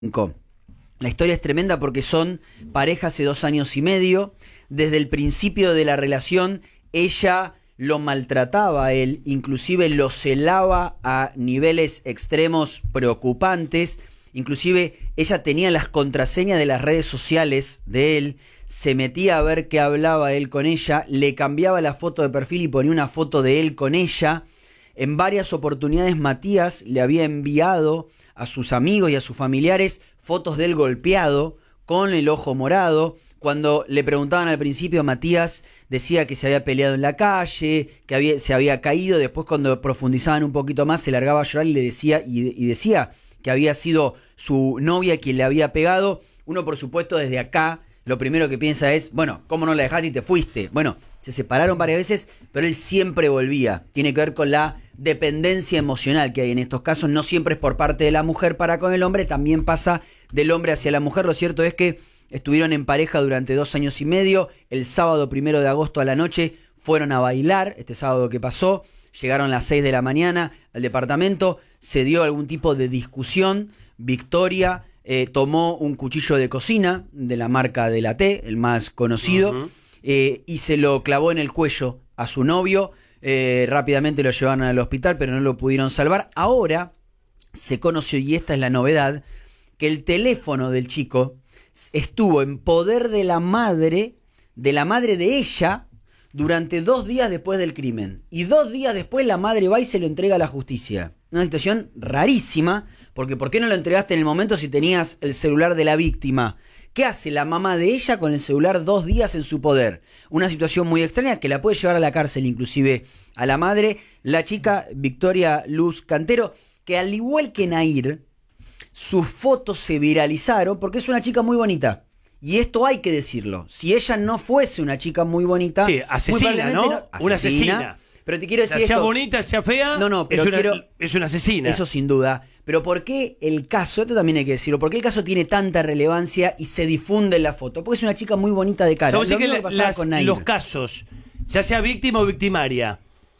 La historia es tremenda porque son pareja hace 2 años y medio. Desde el principio de la relación, ella lo maltrataba a él, inclusive lo celaba a niveles extremos preocupantes. Inclusive ella tenía las contraseñas de las redes sociales de él, se metía a ver qué hablaba él con ella, le cambiaba la foto de perfil y ponía una foto de él con ella. En varias oportunidades Matías le había enviado a sus amigos y a sus familiares fotos de él golpeado, con el ojo morado. Cuando le preguntaban al principio, Matías decía que se había peleado en la calle, que se había caído. Después, cuando profundizaban un poquito más, se largaba a llorar y le decía, y decía que había sido su novia quien le había pegado. Uno, por supuesto, desde acá, lo primero que piensa es, bueno, ¿cómo no la dejaste y te fuiste? Bueno, se separaron varias veces, pero él siempre volvía. Tiene que ver con la dependencia emocional que hay en estos casos. No siempre es por parte de la mujer para con el hombre, también pasa del hombre hacia la mujer. Lo cierto es que estuvieron en pareja durante 2 años y medio. El sábado 1 de agosto a la noche fueron a bailar, este sábado que pasó. Llegaron a las 6 de la mañana al departamento, se dio algún tipo de discusión. Victoria tomó un cuchillo de cocina de la marca de la T, el más conocido, y se lo clavó en el cuello a su novio. Rápidamente lo llevaron al hospital, pero no lo pudieron salvar. Ahora se conoció, y esta es la novedad, que el teléfono del chico estuvo en poder de la madre de ella durante 2 días después del crimen. Y 2 días después la madre va y se lo entrega a la justicia. Una situación rarísima, porque ¿por qué no lo entregaste en el momento si tenías el celular de la víctima? ¿Qué hace la mamá de ella con el celular 2 días en su poder? Una situación muy extraña que la puede llevar a la cárcel, inclusive a la madre. La chica Victoria Luz Cantero, que al igual que Nair, sus fotos se viralizaron porque es una chica muy bonita. Y esto hay que decirlo. Si ella no fuese una chica muy bonita... Sí, asesina, ¿no? Una asesina. Pero te quiero decir sea esto. Bonita, sea fea, no, pero es una asesina. Eso sin duda. Pero ¿por qué el caso, esto también hay que decirlo, por qué el caso tiene tanta relevancia y se difunde en la foto? Porque es una chica muy bonita de cara. Lo mismo que con Nair. Los casos, ya sea víctima o victimaria,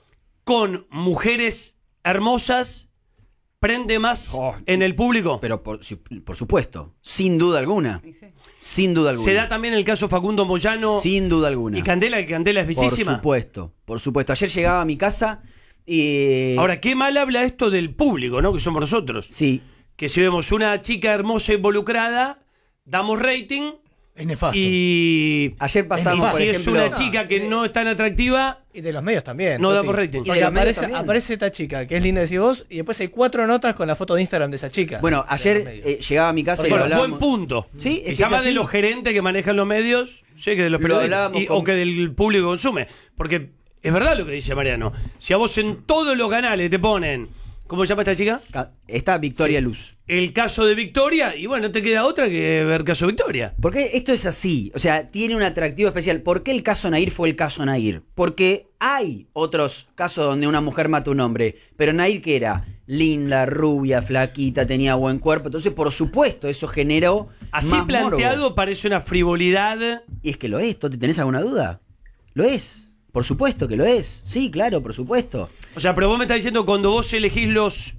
con mujeres hermosas, prende más en el público. Pero por supuesto, sin duda alguna. Sin duda alguna. Se da también el caso Facundo Moyano. Sin duda alguna. Y Candela, que Candela es bellísima. Por supuesto. Ayer llegaba a mi casa y... Ahora, qué mal habla esto del público, ¿no? Que somos nosotros. Sí. Que si vemos una chica hermosa involucrada, damos rating. Es nefasto. Y ayer pasamos, por ejemplo, es una chica que no es tan atractiva. Y de los medios también. No damos rating. Porque aparece esta chica, que es linda, decís vos, y después hay 4 notas con la foto de Instagram de esa chica. Bueno, ayer llegaba a mi casa y lo hablábamos. Buen punto. Sí, y llama de los gerentes que manejan los medios, sí, que de los periodistas, o que del público consume. Porque es verdad lo que dice Mariano. Si a vos en todos los canales te ponen... ¿Cómo se llama esta chica? Está Victoria Luz. El caso de Victoria, y bueno, no te queda otra que ver caso Victoria. Porque esto es así, o sea, tiene un atractivo especial. ¿Por qué el caso Nair fue el caso Nair? Porque hay otros casos donde una mujer mata a un hombre, pero Nair, que era linda, rubia, flaquita, tenía buen cuerpo, entonces por supuesto eso generó así más planteado morbo. Parece una frivolidad. Y es que lo es, ¿tú tenés alguna duda? Lo es. Por supuesto que lo es. Sí, claro, por supuesto. O sea, pero vos me estás diciendo cuando vos elegís los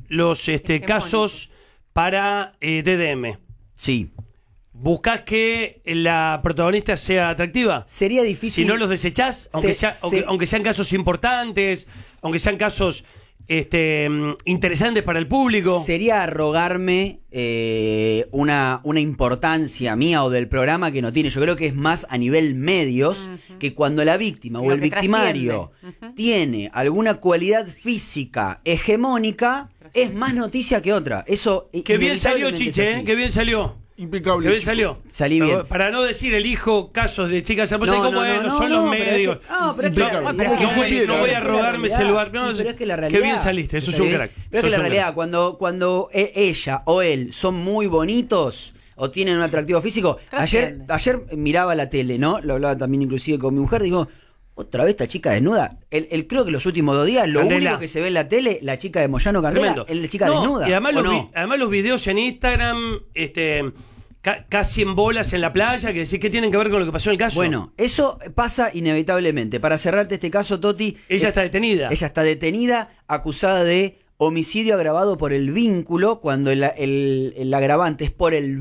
casos para DDM. Sí. ¿Buscás que la protagonista sea atractiva? Sería difícil. Si no los desechás, aunque sean casos importantes, aunque sean casos interesantes para el público. Sería arrogarme una importancia mía o del programa que no tiene. Yo creo que es más a nivel medios, que cuando la víctima o el victimario tiene alguna cualidad física hegemónica, es más noticia que otra. Eso que bien salió, Chiche, que bien salió. Impecable. Que bien salió. Salí bien. Para no decir elijo casos de chicas hermosas, son los medios. No voy a rogarme ese lugar. No, pero es que la realidad. Qué bien saliste, eso es un crack. Pero es que la realidad, cuando ella o él son muy bonitos o tienen un atractivo físico. Ayer miraba la tele, ¿no? Lo hablaba también inclusive con mi mujer, digo, otra vez esta chica desnuda. Creo que los últimos 2 días, lo único que se ve en la tele, la chica de Moyano Candela, es la chica desnuda. Y además los videos en Instagram, casi en bolas en la playa, que decís que tienen que ver con lo que pasó en el caso. Bueno, eso pasa inevitablemente. Para cerrarte este caso, Toti, ella está detenida. Ella está detenida, acusada de homicidio agravado por el vínculo, cuando el agravante es por el